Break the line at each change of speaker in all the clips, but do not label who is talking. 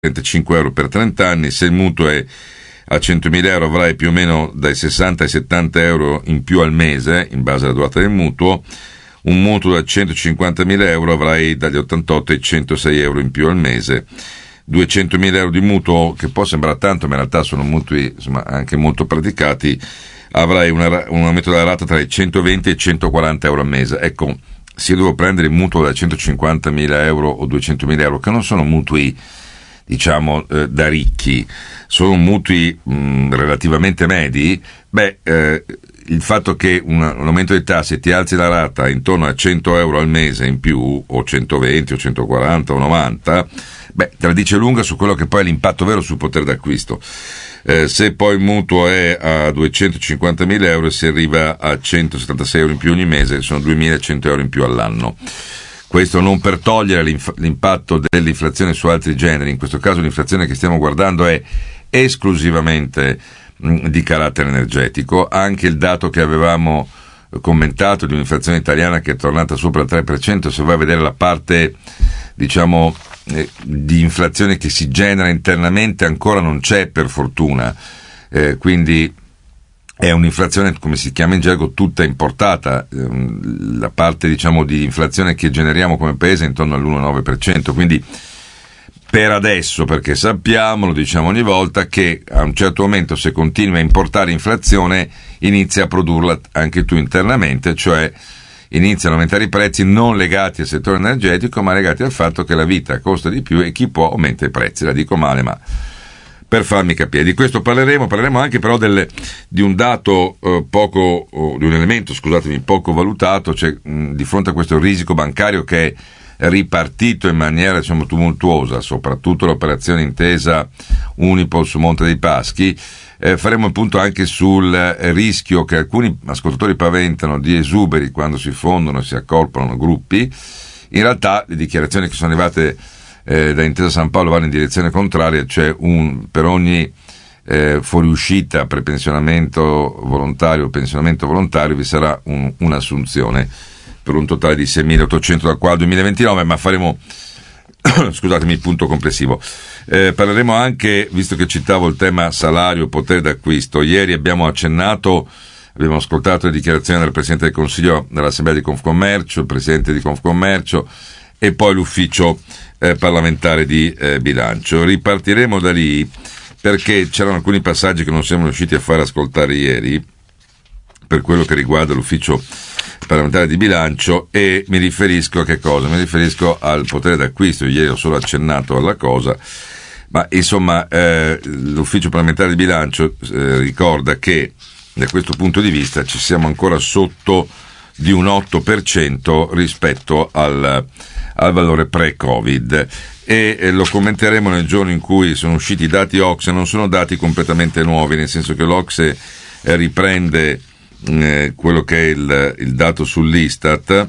35 euro per 30 anni. Se il mutuo è a 100.000 euro avrai più o meno dai 60 ai 70 euro in più al mese, in base alla durata del mutuo. Un mutuo da 150.000 euro avrai dagli 88 ai 106 euro in più al mese. 200.000 euro di mutuo, che può sembrare tanto, ma in realtà sono mutui insomma anche molto praticati, avrai un aumento della rata tra i 120 e i 140 euro al mese. Ecco, se io devo prendere il mutuo da 150.000 euro o 200.000 euro, che non sono mutui diciamo da ricchi, sono mutui relativamente medi, il fatto che un aumento dei tassi ti alzi la rata intorno a 100 euro al mese in più, o 120 o 140 o 90, te la dice lunga su quello che poi è l'impatto vero sul potere d'acquisto. Se poi il mutuo è a 250.000 euro e si arriva a 176 euro in più ogni mese, sono 2.100 euro in più all'anno. Questo non per togliere l'impatto dell'inflazione su altri generi. In questo caso l'inflazione che stiamo guardando è esclusivamente di carattere energetico. Anche il dato che avevamo commentato di un'inflazione italiana che è tornata sopra il 3%, se vai a vedere la parte diciamo di inflazione che si genera internamente, ancora non c'è, per fortuna, quindi è un'inflazione, come si chiama in gergo, tutta importata. La parte diciamo di inflazione che generiamo come paese è intorno all'1,9%, quindi per adesso, perché sappiamo, lo diciamo ogni volta, che a un certo momento, se continui a importare inflazione, inizia a produrla anche tu internamente, cioè iniziano a aumentare i prezzi non legati al settore energetico, ma legati al fatto che la vita costa di più e chi può aumenta i prezzi. La dico male, ma per farmi capire. Di questo parleremo anche però di un dato di un elemento, poco valutato, cioè di fronte a questo risico bancario che è ripartito in maniera diciamo tumultuosa, soprattutto l'operazione intesa Unipol su Monte dei Paschi. Faremo il punto anche sul rischio che alcuni ascoltatori paventano di esuberi quando si fondono e si accorpano gruppi. In realtà le dichiarazioni che sono arrivate da Intesa San Paolo vanno in direzione contraria, cioè per ogni fuoriuscita, prepensionamento volontario o pensionamento volontario vi sarà un'assunzione, per un totale di 6.800 da qua al 2029, ma faremo scusatemi il punto complessivo. Parleremo anche, visto che citavo il tema salario, potere d'acquisto, ieri abbiamo ascoltato le dichiarazioni del Presidente del Consiglio dell'Assemblea di Confcommercio, il Presidente di Confcommercio e poi l'Ufficio parlamentare di bilancio. Ripartiremo da lì perché c'erano alcuni passaggi che non siamo riusciti a far ascoltare ieri per quello che riguarda l'Ufficio parlamentare di bilancio, e mi riferisco a che cosa? Mi riferisco al potere d'acquisto. Ieri ho solo accennato alla cosa, ma insomma l'Ufficio parlamentare di bilancio ricorda che da questo punto di vista ci siamo ancora sotto di un 8% rispetto al valore pre-Covid, e lo commenteremo nel giorno in cui sono usciti i dati OCSE. Non sono dati completamente nuovi, nel senso che l'OCSE riprende quello che è il dato sull'Istat,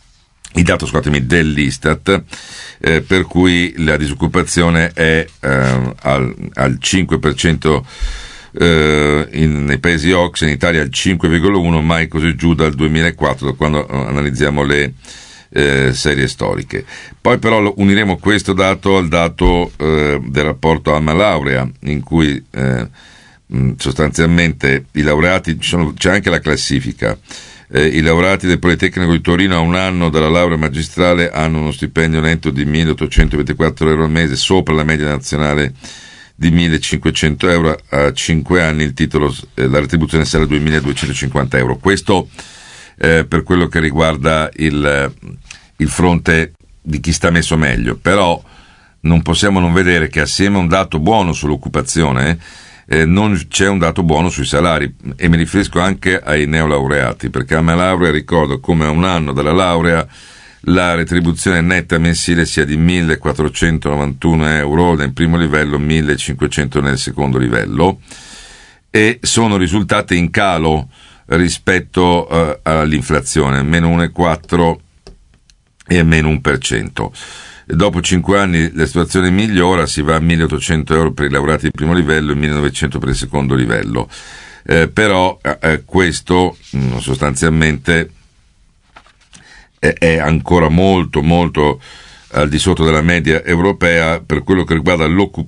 dell'Istat, per cui la disoccupazione è al 5% nei paesi OCSE, in Italia al 5,1%, mai così giù dal 2004, da quando analizziamo le serie storiche. Poi però uniremo questo dato al dato del rapporto Alma Laurea, in cui sostanzialmente i laureati, c'è anche la classifica, i laureati del Politecnico di Torino a un anno dalla laurea magistrale hanno uno stipendio netto di 1.824 euro al mese, sopra la media nazionale di 1.500 euro. A 5 anni il titolo, la retribuzione sarà 2.250 euro. Questo per quello che riguarda il fronte di chi sta messo meglio, però non possiamo non vedere che assieme a un dato buono sull'occupazione non c'è un dato buono sui salari, e mi riferisco anche ai neolaureati, perché a me laurea ricordo come a un anno dalla laurea la retribuzione netta mensile sia di 1.491 euro nel primo livello, 1.500 nel secondo livello, e sono risultate in calo rispetto all'inflazione, meno 1,4 e meno 1%. Dopo 5 anni la situazione migliora, si va a 1.800 euro per i laureati di primo livello e 1.900 per il secondo livello, però questo sostanzialmente è ancora molto molto al di sotto della media europea per quello che riguarda